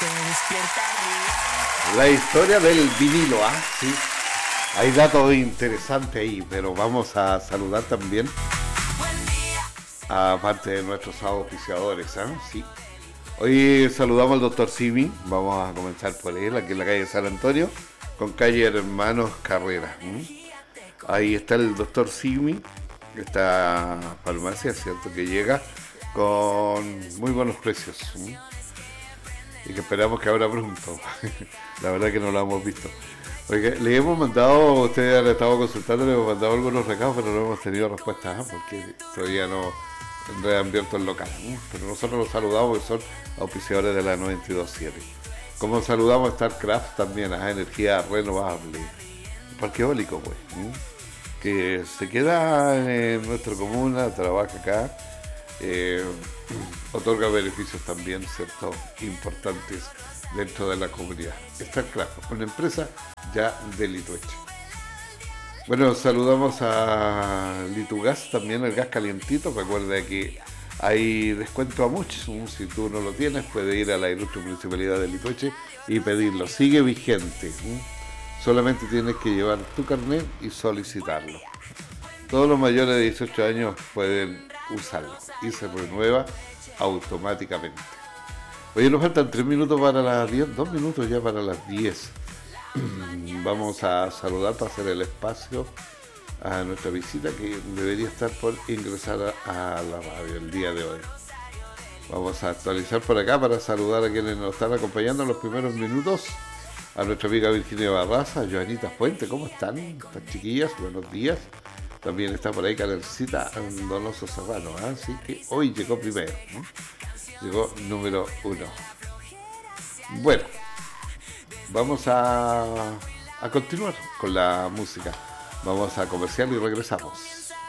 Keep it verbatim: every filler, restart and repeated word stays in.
La historia del vinilo, ¿ah? ¿eh? Sí. Hay datos interesantes ahí, pero vamos a saludar también a parte de nuestros auspiciadores, ¿ah? ¿eh? Sí. Hoy saludamos al doctor Simi, vamos a comenzar por él, aquí en la calle San Antonio, con calle Hermanos Carrera. ¿eh? Ahí está el doctor Simi, esta farmacia, ¿cierto? Que llega con muy buenos precios. ¿eh? Y que esperamos que abra pronto. La verdad que no lo hemos visto. Porque le hemos mandado, ustedes han estado consultando, le hemos mandado algunos recados, pero no hemos tenido respuesta, ¿eh? Porque todavía no han abierto el local. ¿eh? Pero nosotros los saludamos, que son auspiciadores de la noventa y dos punto siete. Como saludamos a StarCraft también, a energía renovable. Parque eólico, pues. ¿eh? Que se queda en nuestra comuna, trabaja acá. Eh, otorga beneficios también, ¿cierto? Importantes dentro de la comunidad. StarCraft, una empresa ya de Litueche. Bueno, saludamos a Litugas, también el gas calientito. Recuerda que hay descuento a muchos. Si tú no lo tienes, puedes ir a la Ilustre Municipalidad de Litueche y pedirlo. Sigue vigente. ¿eh? Solamente tienes que llevar tu carnet y solicitarlo. Todos los mayores de dieciocho años pueden usarlo y se renueva automáticamente. Oye, nos faltan tres minutos para las diez, dos minutos ya para las diez. Vamos a saludar para hacer el espacio a nuestra visita que debería estar por ingresar a, a la radio el día de hoy. Vamos a actualizar por acá para saludar a quienes nos están acompañando en los primeros minutos. A nuestra amiga Virginia Barraza, Joanita Fuente, ¿cómo están? Estas chiquillas, buenos días. También está por ahí Canelcita Donoso Serrano, ¿eh? Así que hoy llegó primero, ¿eh? Llegó número uno. Bueno, vamos a, a continuar con la música. Vamos a comercial y regresamos.